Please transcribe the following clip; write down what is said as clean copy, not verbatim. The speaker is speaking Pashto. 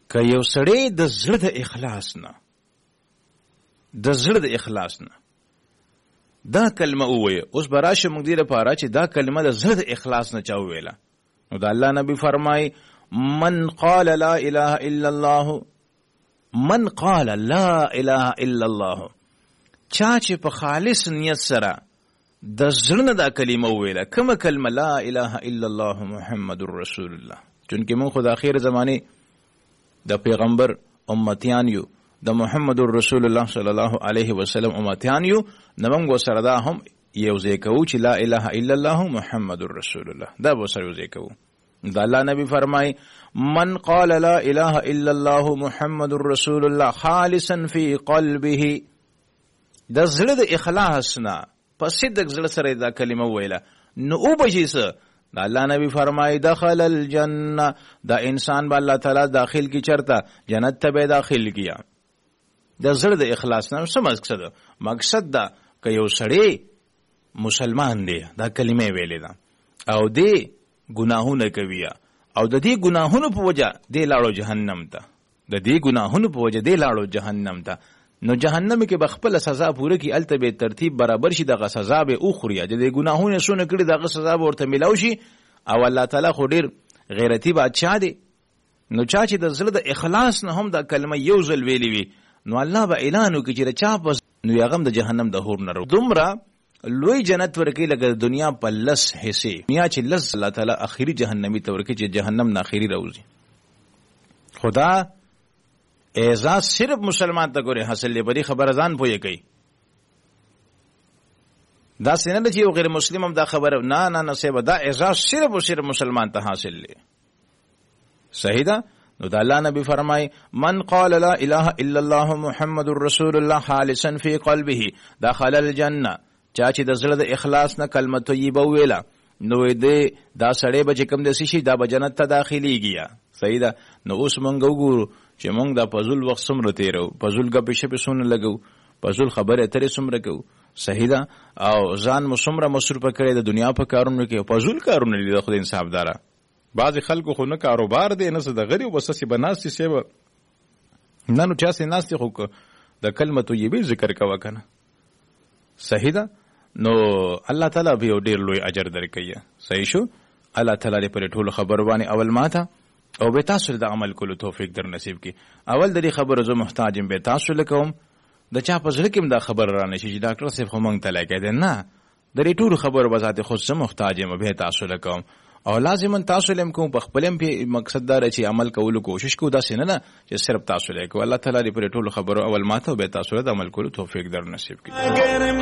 که یو سړی د زړه د اخلاص نه دا کلمه ووایه. اوس به راشه موږ دې لپاره چې دا کلمه د زړه د اخلاص نه چا وویله. نو د الله نبی فرمایي من قال لا اله الا الله، من قال لا اله الا الله، چا چې په خالص نیت سره د زړه نه دا کلمه وویله. کومه کلمه؟ لا اله الا الله محمد رسول الله. چونکې موږ خو د اخر زمانه د پیغمبر امتیان یو، د محمد رسول الله صلی الله علیه وسلم امتیان یو. نو موږ سره دا هم یو ځای کوو چې لا اله الا الله محمد رسول الله، دا به سره یو ځای کوو. دا الله نبی فرمای من قال لا اله الا الله محمد رسول الله خالصا فی قلبه، د زړه د اخلاص نه په صدق زړه سره دا کلمه ویله نو او بشي څه. دا الله نبی فرمای دخل الجنه، دا انسان به الله تعالی داخل کی چرته جنت ته به داخل کیا. د زړه د اخلاص نه څه مقصد؟ مقصد دا که یو سړی مسلمان دی دا کلمه ویلې ده او دی ګناهونه کوي او د دې ګناهونو په وجه دی لاړو جهنم ته، د دې ګناهونو په وجه دی لاړو جهنم ته. نو جهنم کې به خپل سزا پوره کی، الته به ترتیب برابر شي، دغه سزا به او خوري. د دې ګناهونو سونه کړي دغه سزا به ورته ملاو شي. او الله تعالی خو ډیر غیرتی بادشاہ دی. نو چا چې د زړه د اخلاص نه هم دا کلمه یو ځل ویلې وي نو الله به اعلان وکړي چې چا په نو یغم د جهنم د هور نه دومره لوی جنت ورکی لګ دنیا په لس حصے. دنیا چې لس الله تعالی اخیری جهنمی ته ورکی چې جهنم نه اخیری راوځي. خدا اعزاز صرف مسلمان ته ګوره حاصل دی، بری خبر ځان پوي کوي. دا سینه چې یو غیر مسلم هم دا خبر نه سیبه، دا اعزاز صرف او صرف مسلمان ته حاصل دی. صحیح ده. نو دا الله نبی فرمای من قال لا اله الا الله محمد رسول الله خالصا فی قلبه دخل الجنه، چا چې د زړه د اخلاص نه کلمه طیبه ویله نو دې دا سړی به چې کوم د شي دا به جنت ته داخليږي. صحیح ده. نو اوس مونږ وګورو چې مونږ د فضل وخت سمره تیرو، فضل غبې شپې سونه لګو، فضل خبره اترې سمره کو. صحیح ده. او ځان مو سمره مصرف کړي د دنیا په کارونو کې، فضل کارونه لري. خو د انصاف دارا بعض خلکو خو نه کاروبار دی نه څه د غریب وسسي بناستي سیبه نه نو چا سي ناستي خو د کلمه طیبه ذکر کوا کنه. صحیح ده. نو الله تعالی به ډیر لوی اجر درکړي. صحیح شو. الله تعالی پر ټول خبر باندې اول ماته او به تاسو د عمل کولو توفیق در نصیب کی. اول د دې خبره زه محتاجم به تاسو لکوم د چا په ځل کې دا خبر را نشي چې ډاکټر صاحب خو مونږ ته لګی دی، نه د دې ټول خبر وضاحت خو زه محتاجم به تاسو لکوم او لازم تاسو لم کوم په خپلم په مقصد دار چې عمل کولو کوشش کو دا سینه نه چې صرف تاسو لکو. الله تعالی پر ټول خبر اول ماته به تاسو د عمل کولو توفیق در نصیب کی.